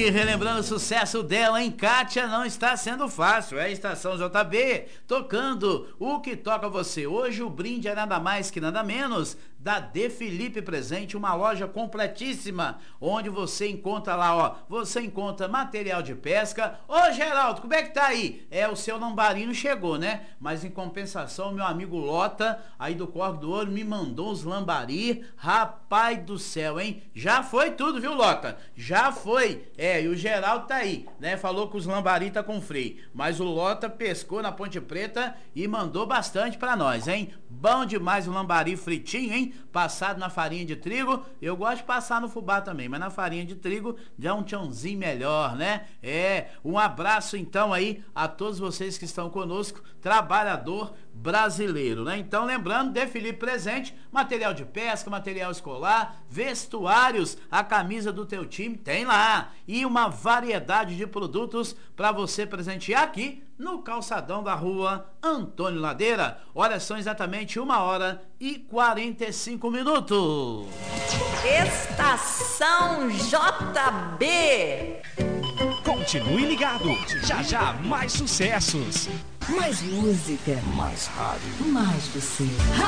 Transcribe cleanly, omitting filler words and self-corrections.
E relembrando o sucesso dela, hein? Kátia, não está sendo fácil. É a Estação JB tocando o que toca você. Hoje o brinde é nada mais que nada menos da De Felipe Presente, uma loja completíssima, onde você encontra lá, ó, você encontra material de pesca. Ô Geraldo, como é que tá aí? O seu lambari não chegou, né? Mas em compensação, meu amigo Lota, aí do Corvo do Ouro, me mandou uns lambari. Rapaz do céu, hein? Já foi tudo, viu, Lota? Já foi. E o Geraldo tá aí, né? Falou que os lambari tá com freio, mas o Lota pescou na Ponte Preta e mandou bastante pra nós, hein? Bom demais o lambari fritinho, hein? Passado na farinha de trigo. Eu gosto de passar no fubá também, mas na farinha de trigo já um tchãozinho melhor, né? Um abraço então aí a todos vocês que estão conosco, trabalhador brasileiro, né? Então lembrando, De Felipe Presente, material de pesca, material escolar, vestuários, a camisa do teu time tem lá, e uma variedade de produtos para você presentear aqui no calçadão da rua Antônio Ladeira. Olha, são exatamente 1h45. Estação JB. Continue ligado, já já mais sucessos. Mais música, mais rádio, mais você.